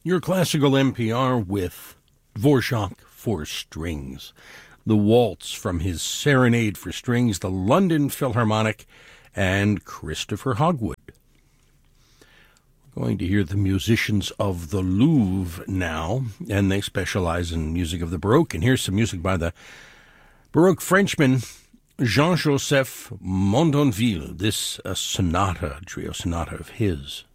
Your classical NPR with Dvorak for strings. The waltz from his Serenade for Strings, the London Philharmonic, and Christopher Hogwood. We're going to hear the musicians of the Louvre now, and they specialize in music of the Baroque. And here's some music by the Baroque Frenchman Jean-Joseph Mondonville. This a sonata, trio sonata of his.